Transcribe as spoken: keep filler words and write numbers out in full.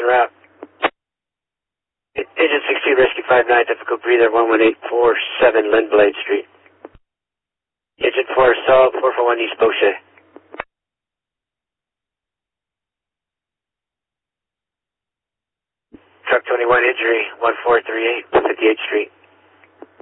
en route. Agent sixteen, Rescue five nine, difficult breather, one one eight four seven Lindblade Street. Agent four, Assault, four four one East Boucher. Truck twenty-one, injury, one four three eight, fifty-eighth Street.